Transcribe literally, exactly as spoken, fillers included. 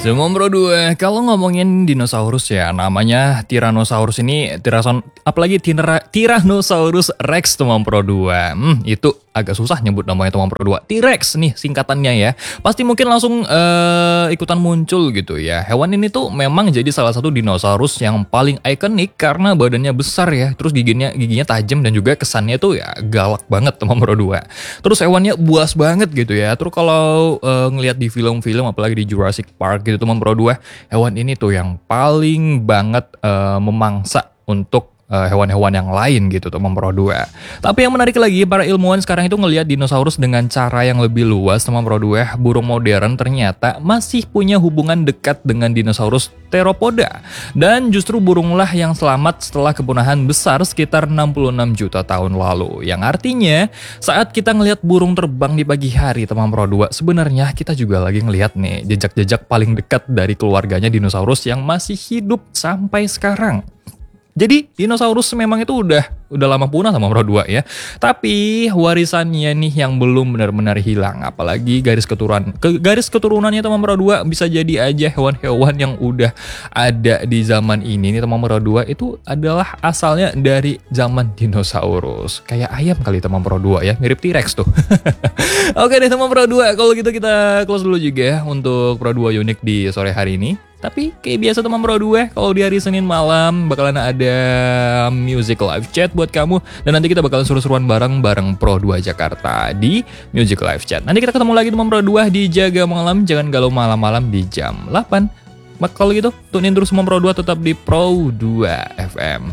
Semua Bro dua, kalau ngomongin dinosaurus ya, namanya Tyrannosaurus ini, tirason, apalagi tira, Tyrannosaurus Rex teman Pro dua. Hmm, itu agak susah nyebut namanya teman Pro dua. T-Rex nih singkatannya ya. Pasti mungkin langsung uh, ikutan muncul gitu ya. Hewan ini tuh memang jadi salah satu dinosaurus yang paling ikonik karena badannya besar ya. Terus giginya giginya tajam dan juga kesannya tuh ya galak banget teman Pro dua. Terus hewannya buas banget gitu ya. Terus kalau uh, ngelihat di film-film apalagi di Jurassic Park gitu teman Pro dua, hewan ini tuh yang paling banget uh, memangsa untuk hewan-hewan yang lain gitu teman Pro dua. Tapi yang menarik lagi, para ilmuwan sekarang itu ngelihat dinosaurus dengan cara yang lebih luas teman Pro dua. Burung modern ternyata masih punya hubungan dekat dengan dinosaurus Theropoda. Dan justru burunglah yang selamat setelah kepunahan besar sekitar enam puluh enam juta tahun lalu. Yang artinya saat kita ngelihat burung terbang di pagi hari teman Pro dua, sebenarnya kita juga lagi ngelihat nih jejak-jejak paling dekat dari keluarganya dinosaurus yang masih hidup sampai sekarang. Jadi dinosaurus memang itu udah udah lama punah sama Pro dua ya. Tapi warisannya nih yang belum benar-benar hilang. Apalagi garis keturunan ke, garis keturunannya teman Pro dua bisa jadi aja hewan-hewan yang udah ada di zaman ini nih teman Pro dua itu adalah asalnya dari zaman dinosaurus. Kayak ayam kali teman Pro dua ya, mirip T-Rex tuh. Oke deh teman Pro dua, kalau gitu kita close dulu juga ya untuk Pro dua Unik di sore hari ini. Tapi kayak biasa teman Pro dua, kalau di hari Senin malam bakalan ada Music Live Chat buat kamu. Dan nanti kita bakalan seru-seruan bareng-bareng Pro dua Jakarta di Music Live Chat. Nanti kita ketemu lagi teman Pro dua di Jaga Malam, jangan galau malam-malam di jam delapan. Mak kalau gitu, tunin terus teman Pro dua tetap di Pro dua F M.